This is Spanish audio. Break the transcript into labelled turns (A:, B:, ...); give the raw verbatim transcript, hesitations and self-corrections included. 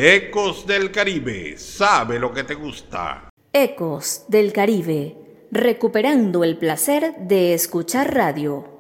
A: Ecos del Caribe, sabe lo que te gusta.
B: Ecos del Caribe, recuperando el placer de escuchar radio.